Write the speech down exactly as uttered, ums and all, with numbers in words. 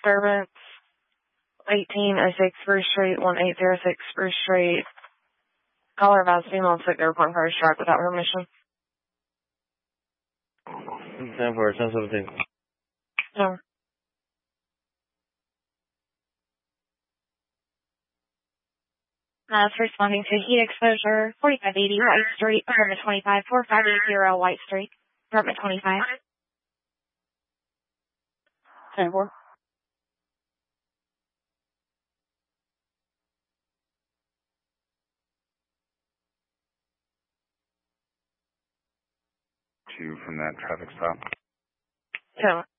disturbance, eighteen oh six Spruce Street, one eight zero six Spruce Street. Caller advised female took their report for a strike without permission. ten four, ten seventeen. No. Uh, it's responding to heat exposure, forty-five eighty White Street, apartment twenty-five, four five eight zero White Street, apartment twenty-five. ten four. Two from that traffic stop. So.